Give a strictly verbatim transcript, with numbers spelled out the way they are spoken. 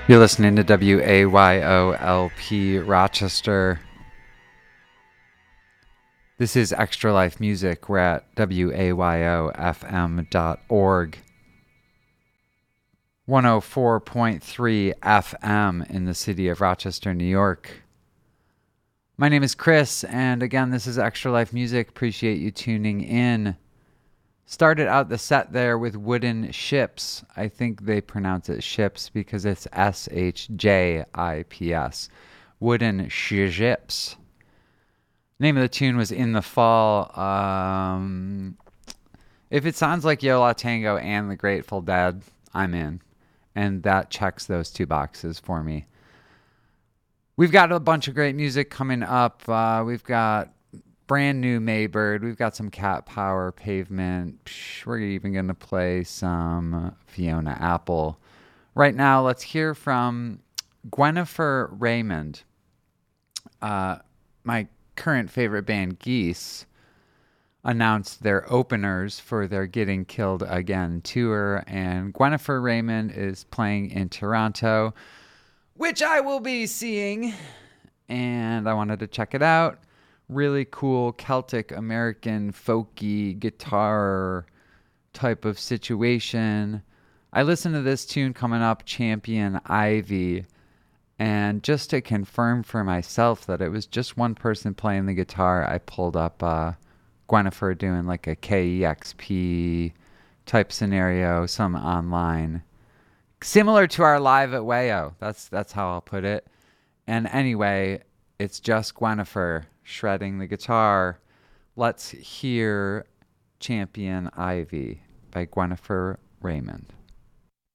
You're listening to W A Y O L P Rochester. This is Extra Life Music. We're at W A Y O F M dot org. one oh four point three F M in the city of Rochester, New York. My name is Chris, and again, this is Extra Life Music. Appreciate you tuning in. Started out the set there with Wooden Ships. I think they pronounce it ships because it's S H J I P S. Wooden Ships. Name of the tune was In the Fall. Um, if it sounds like Yo La Tango and the Grateful Dead, I'm in. And that checks those two boxes for me. We've got a bunch of great music coming up. Uh, we've got brand new Maybird. We've got some Cat Power, Pavement. Psh, we're even going to play some Fiona Apple. Right now, let's hear from Gwennifer Raymond. Uh, my current favorite band, Geese, announced their openers for their Getting Killed Again tour, and Gwennifer Raymond is playing in Toronto, which I will be seeing, and I wanted to check it out. Really cool Celtic American folky guitar type of situation. I listened to this tune coming up, Champion Ivy, and just to confirm for myself that it was just one person playing the guitar, I pulled up uh, Gwennifer doing like a K E X P type scenario, some online. Similar to our live at Wayo. That's that's how I'll put it. And anyway, it's just Gwennifer shredding the guitar. Let's hear Champion Ivy by Gwennifer Raymond.